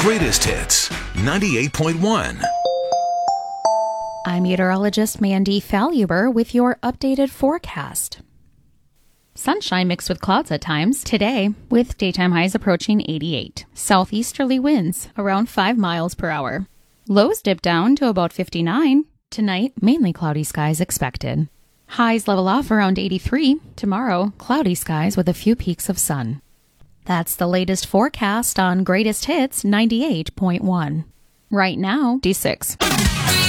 Greatest Hits 98.1. I'm meteorologist Mandy Faluber with your updated forecast. Sunshine mixed with clouds at times today, with daytime highs approaching 88. Southeasterly winds around 5 miles per hour. Lows dip down to about 59. Tonight, mainly cloudy skies expected. Highs level off around 83. Tomorrow, cloudy skies with a few peaks of sun. That's the latest forecast on Greatest Hits 98.1. Right now, D6.